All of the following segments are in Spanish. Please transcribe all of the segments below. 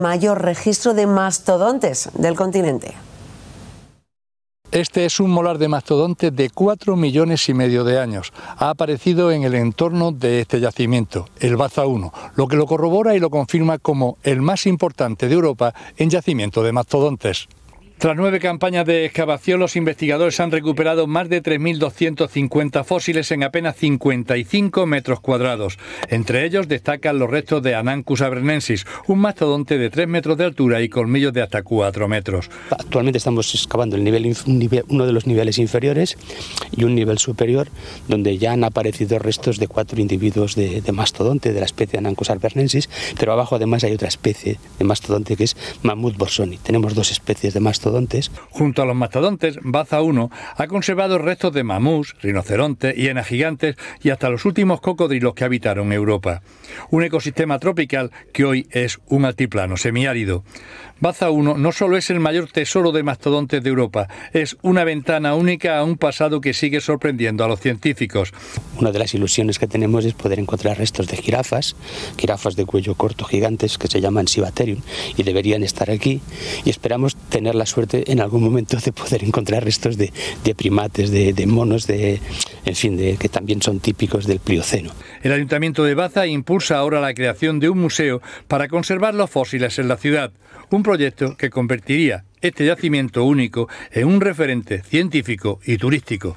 Mayor registro de mastodontes del continente. Este es un molar de mastodonte de 4,5 millones de años. Ha aparecido en el entorno de este yacimiento, el Baza 1, lo que lo corrobora y lo confirma como el más importante de Europa en yacimiento de mastodontes. Tras 9 campañas de excavación, los investigadores han recuperado más de 3.250 fósiles en apenas 55 metros cuadrados. Entre ellos destacan los restos de Anancus abernensis, un mastodonte de 3 metros de altura y colmillos de hasta 4 metros. Actualmente estamos excavando uno de los niveles inferiores y un nivel superior, donde ya han aparecido restos de 4 individuos de mastodonte de la especie Anancus abernensis, pero abajo además hay otra especie de mastodonte que es Mammuth borsoni. Tenemos 2 especies de mastodontes. Junto a los mastodontes, Baza 1 ha conservado restos de mamús, rinocerontes, hienas gigantes y hasta los últimos cocodrilos que habitaron Europa. Un ecosistema tropical que hoy es un altiplano semiárido. Baza 1 no solo es el mayor tesoro de mastodontes de Europa, es una ventana única a un pasado que sigue sorprendiendo a los científicos. Una de las ilusiones que tenemos es poder encontrar restos de jirafas de cuello corto gigantes que se llaman Cibaterium y deberían estar aquí, y esperamos tener la suerte en algún momento de poder encontrar restos de primates, de monos, que también son típicos del Plioceno. El Ayuntamiento de Baza impulsa ahora la creación de un museo para conservar los fósiles en la ciudad, un proyecto que convertiría este yacimiento único en un referente científico y turístico.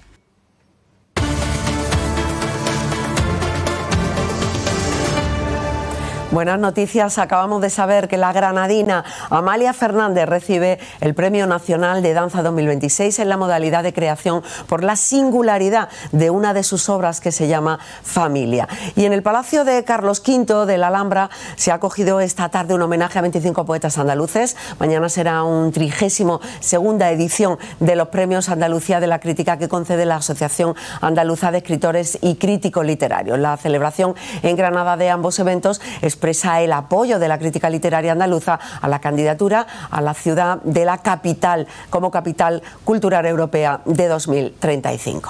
Buenas noticias, acabamos de saber que la granadina Amalia Fernández recibe el Premio Nacional de Danza 2026 en la modalidad de creación por la singularidad de una de sus obras que se llama Familia. Y en el Palacio de Carlos V de la Alhambra se ha acogido esta tarde un homenaje a 25 poetas andaluces. Mañana será un 32ª edición de los Premios Andalucía de la Crítica que concede la Asociación Andaluza de Escritores y Críticos Literarios. La celebración en Granada de ambos eventos expresa el apoyo de la crítica literaria andaluza a la candidatura a la ciudad de la capital como capital cultural europea de 2035.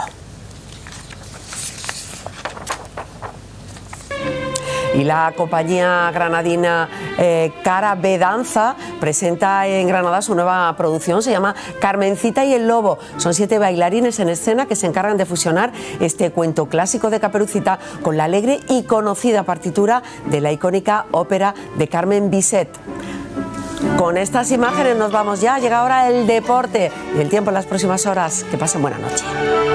Y la compañía granadina Cara B Danza presenta en Granada su nueva producción, se llama Carmencita y el Lobo. Son 7 bailarines en escena que se encargan de fusionar este cuento clásico de Caperucita con la alegre y conocida partitura de la icónica ópera de Carmen Bizet. Con estas imágenes nos vamos ya, llega ahora el deporte y el tiempo en las próximas horas. Que pasen buena noche.